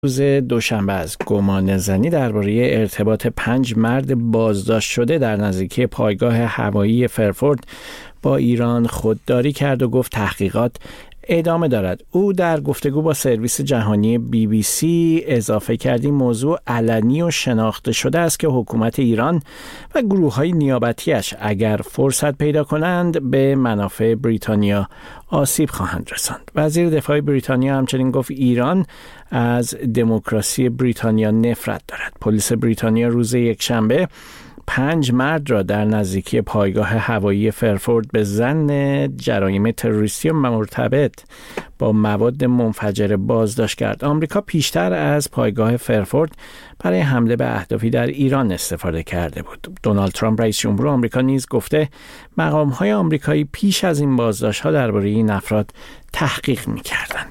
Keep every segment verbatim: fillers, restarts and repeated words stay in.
روز دوشنبه از گمانه‌زنی درباره ارتباط پنج مرد بازداشت شده در نزدیکی پایگاه هوایی فرفورد با ایران خودداری کرد و گفت تحقیقات ادامه دارد. او در گفتگو با سرویس جهانی بی بی سی اضافه کرد این موضوع علنی و شناخته شده است که حکومت ایران و گروه‌های نیابتیش اگر فرصت پیدا کنند به منافع بریتانیا آسیب خواهند رساند. وزیر دفاع بریتانیا همچنین گفت ایران از دموکراسی بریتانیا نفرت دارد. پلیس بریتانیا روز یکشنبه پنج مرد را در نزدیکی پایگاه هوایی فرفورد به ظن جرایم تروریستی مرتبط با مواد منفجره بازداشت کرد. آمریکا پیشتر از پایگاه فرفورد برای حمله به اهدافی در ایران استفاده کرده بود. دونالد ترامپ رئیس جمهور آمریکا نیز گفته مقام‌های آمریکایی پیش از این بازداشت‌ها درباره این افراد تحقیق می‌کردند.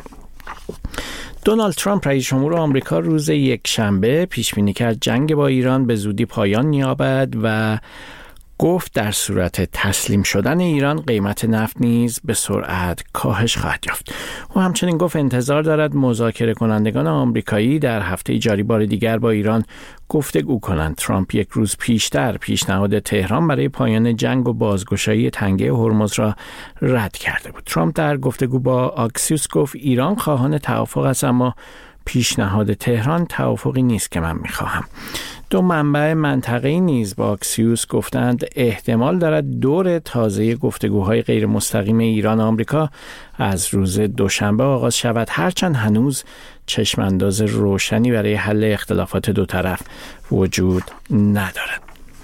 دونالد ترامپ رئیس جمهور آمریکا روز یکشنبه پیش بینی کرد جنگ با ایران به زودی پایان یابد و گفت در صورت تسلیم شدن ایران قیمت نفت نیز به سرعت کاهش خواهد یافت. او همچنین گفت انتظار دارد مذاکره کنندگان آمریکایی در هفته جاری بار دیگر با ایران گفتگو کنند. ترامپ یک روز پیشتر پیشنهاد تهران برای پایان جنگ و بازگشایی تنگه هرمز را رد کرده بود. ترامپ در گفتگو با آکسیوس گفت ایران خواهان توافق است، اما پیشنهاد تهران توافقی نیست که من میخواهم. دو منبع منطقه‌ای نیز با آکسیوس گفتند احتمال دارد دور تازه گفتگوهای غیر مستقیم ایران و آمریکا از روز دوشنبه آغاز شود، هرچند هنوز چشمانداز روشنی برای حل اختلافات دو طرف وجود ندارد.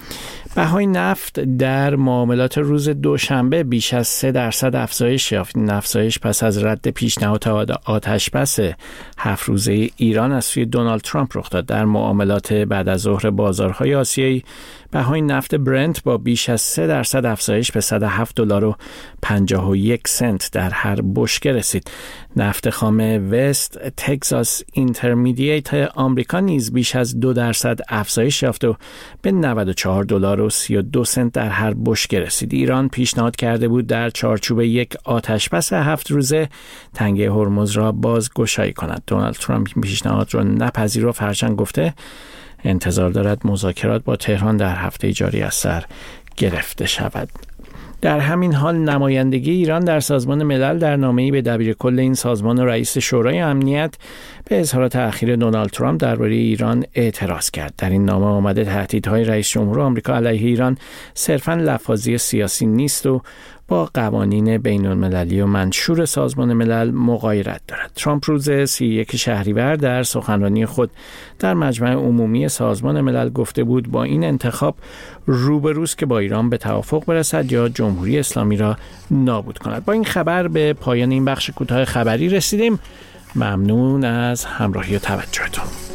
بهای نفت در معاملات روز دوشنبه بیش از سه درصد افزایش یافت. این افزایش پس از رد پیشنهاد آتشبس هفت روزه ایران از سوی دونالد ترامپ رخ داد. در معاملات بعد از ظهر بازارهای آسیایی بهای نفت برنت با بیش از سه درصد افزایش به صد و هفت دلار و پنجاه و یک سنت در هر بشکه رسید. نفت خام وست تگزاس اینترمدییت آمریکا نیز بیش از دو درصد افزایش یافت و به نود و چهار دلار و سی و دو سنت در هر بشکه رسید. ایران پیشنهاد کرده بود در چارچوب یک آتشبس هفت روزه تنگه هرمز را بازگشایی کند. دونالد ترامپ این پیشنهاد را نپذیرفت، هرچند گفته انتظار دارد مذاکرات با تهران در هفته جاری از سر گرفته شود. در همین حال نمایندگی ایران در سازمان ملل در نامه‌ای به دبیرکل این سازمان و رئیس شورای امنیت به اظهارات اخیر دونالد ترامپ درباره ایران اعتراض کرد. در این نامه آمده تهدیدهای رئیس جمهور آمریکا علیه ایران صرفاً لفاظی سیاسی نیست و با قوانین بین‌المللی و منشور سازمان ملل مغایرت دارد. ترامپ روز سی و یک شهریور در سخنرانی خود در مجمع عمومی سازمان ملل گفته بود با این انتخاب روبروست که با ایران به توافق برسد یا جمهوری اسلامی را نابود کند. با این خبر به پایان این بخش کوتاه خبری رسیدیم. ممنون از همراهی و توجهتون.